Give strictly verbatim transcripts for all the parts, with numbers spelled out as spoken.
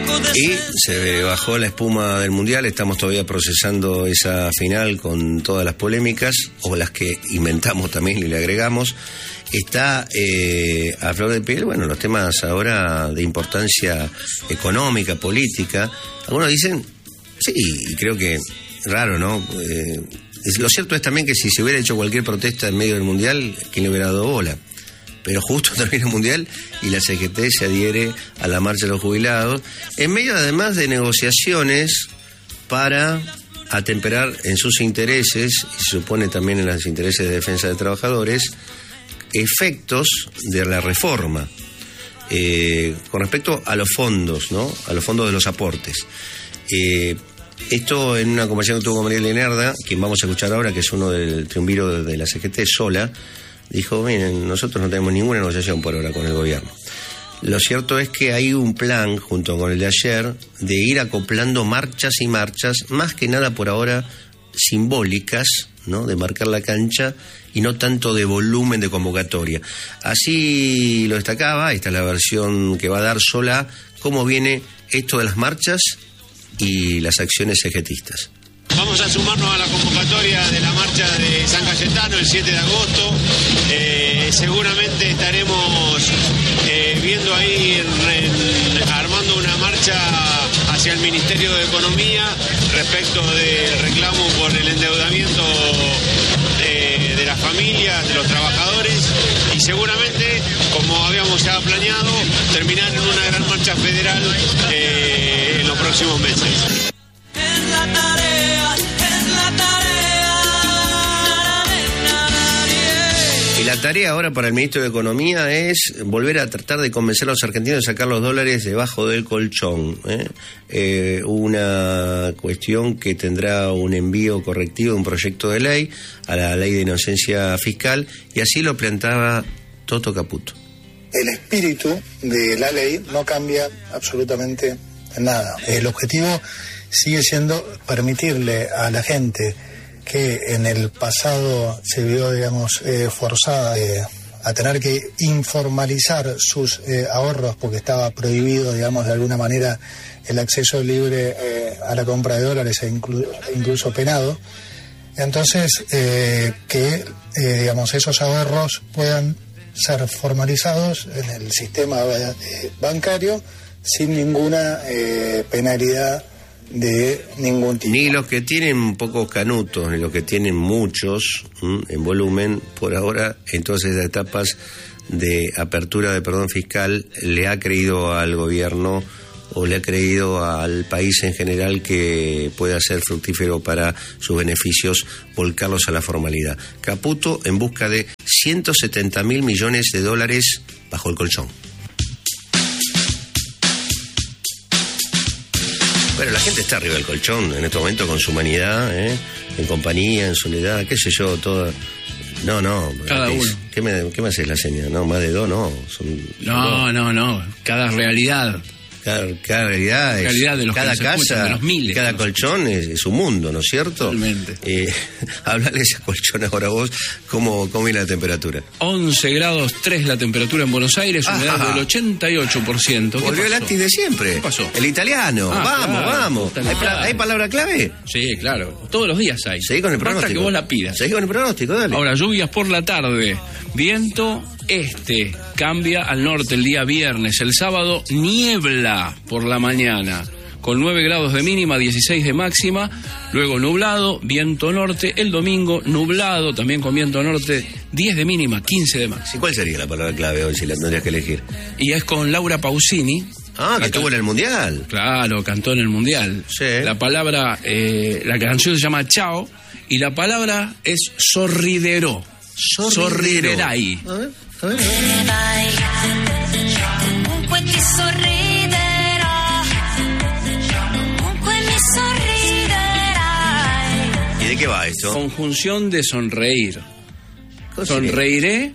Y se bajó la espuma del Mundial, estamos todavía procesando esa final con todas las polémicas, o las que inventamos también y le agregamos. Está eh, a flor de piel, bueno, los temas ahora de importancia económica, política. Algunos dicen, sí, y creo que raro, ¿no? Eh, lo cierto es también que si se hubiera hecho cualquier protesta en medio del Mundial, ¿quién le hubiera dado bola? Pero justo termina el Mundial y la C G T se adhiere a la marcha de los jubilados, en medio además de negociaciones para atemperar en sus intereses, y se supone también en los intereses de defensa de trabajadores, efectos de la reforma eh, con respecto a los fondos, ¿no? A los fondos de los aportes. Eh, esto en una conversación que tuvo con María Leonarda, quien vamos a escuchar ahora, que es uno del triunviro de la C G T, Sola, dijo, miren, nosotros no tenemos ninguna negociación por ahora con el gobierno. Lo cierto es que hay un plan, junto con el de ayer, de ir acoplando marchas y marchas, más que nada por ahora simbólicas, ¿no? De marcar la cancha y no tanto de volumen de convocatoria. Así lo destacaba, esta es la versión que va a dar Sola, cómo viene esto de las marchas y las acciones cegetistas. Vamos a sumarnos a la convocatoria de la marcha de San Cayetano el siete de agosto. Eh, seguramente estaremos eh, viendo ahí, en, en, armando una marcha hacia el Ministerio de Economía respecto del reclamo por el endeudamiento de, de las familias, de los trabajadores, y seguramente, como habíamos ya planeado, terminar en una gran marcha federal eh, en los próximos meses. Y la tarea ahora para el ministro de Economía es volver a tratar de convencer a los argentinos de sacar los dólares debajo del colchón. ¿eh? Eh, una cuestión que tendrá un envío correctivo de un proyecto de ley a la ley de inocencia fiscal, y así lo planteaba Toto Caputo. El espíritu de la ley no cambia absolutamente nada. El objetivo sigue siendo permitirle a la gente que en el pasado se vio, digamos, eh, forzada eh, a tener que informalizar sus eh, ahorros porque estaba prohibido, digamos, de alguna manera el acceso libre eh, a la compra de dólares e inclu- incluso penado. Entonces, eh, que, eh, digamos, esos ahorros puedan ser formalizados en el sistema eh, bancario sin ninguna eh, penalidad de ningún tipo. Ni los que tienen pocos canutos, ni los que tienen muchos ¿m? en volumen, por ahora, en todas esas etapas de apertura de perdón fiscal, le ha creído al gobierno o le ha creído al país en general que pueda ser fructífero para sus beneficios volcarlos a la formalidad. Caputo en busca de ciento setenta mil millones de dólares bajo el colchón. Bueno, la gente está arriba del colchón en este momento con su humanidad, ¿eh? En compañía, en soledad, qué sé yo, toda... No, no. Cada ¿qué, uno. ¿Qué me, qué me haces la señal? No, más de dos, no. Son, no, son no, no. Cada realidad. Cada, cada realidad es... Realidad de los cada que casa, escuchan, de los miles, cada ¿no? colchón es, es un mundo, ¿no es cierto? Totalmente. Eh, hablale de ese colchón ahora vos, ¿cómo, cómo viene la temperatura? once grados tres la temperatura en Buenos Aires, humedad Ajá. del ochenta y ocho por ciento. Volvió el actis de siempre. ¿Qué pasó? El italiano. Ah, vamos, claro, vamos. ¿Hay, totalmente. ¿Hay palabra clave? Sí, claro. Todos los días hay. Seguí con el Basta pronóstico. que vos la pidas. Seguí con el pronóstico, dale. Ahora, lluvias por la tarde. Viento este. Cambia al norte el día viernes. El sábado, niebla por la mañana. Con nueve grados de mínima, dieciséis de máxima. Luego nublado, viento norte. El domingo, nublado, también con viento norte, diez de mínima, quince de máxima. ¿Y cuál sería la palabra clave hoy si la tendrías que elegir? Y es con Laura Pausini. Ah, que La estuvo can- en el Mundial. Claro, cantó en el Mundial. Sí. La palabra, eh, la canción se llama Chao y la palabra es sorridero. Sorriderai. A ver, a ver. Comunque ti sorriderò, comunque mi sorriderai. ¿Y de qué va esto? Conjunción de sonreír. ¿Cómo sería? Sonreiré,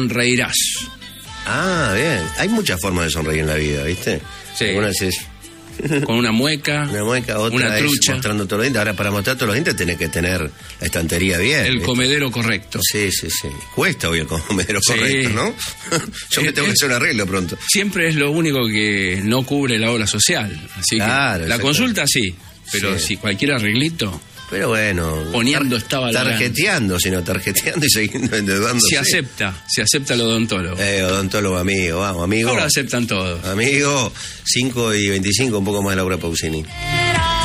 sonreirás. Ah, bien. Hay muchas formas de sonreír en la vida, ¿viste? Sí. Algunas es con una mueca, una mueca, otra una es trucha. mostrando todos los dientes. Ahora, para mostrar todos los dientes tenés que tener la estantería bien. El ¿viste? comedero correcto. Sí, sí, sí. Cuesta hoy el comedero Sí. correcto, ¿no? Yo me Eh, tengo que eh, hacer un arreglo pronto. Siempre es lo único que no cubre la obra social. Así Claro, que la exacto. consulta sí, pero Sí. si cualquier arreglito Pero bueno. Poniendo tar- estaba la Tarjeteando, sino tarjeteando y siguiendo endeudándose. se acepta, se acepta el odontólogo. Eh, odontólogo amigo, vamos, amigo. Ahora aceptan todo. Amigo, cinco y veinticinco, un poco más de Laura Pausini.